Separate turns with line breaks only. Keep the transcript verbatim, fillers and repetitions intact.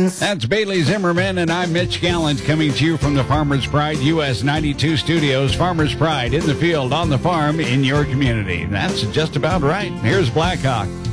friends.
That's Bailey Zimmerman, and I'm Mitch Gallant, coming to you from the Farmers Pride U S ninety-two studios. Farmers Pride, in the field, on the farm, in your community. That's just about right. Here's Blackhawk.